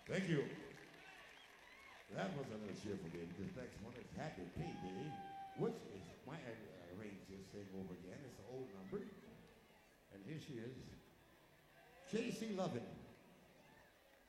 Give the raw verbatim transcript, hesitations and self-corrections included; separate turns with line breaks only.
Thank you. That was a little cheerful baby. This next one is Happy Payday, which is my uh, arrange this thing over again. It's an old number. And here she is, J C Lovin.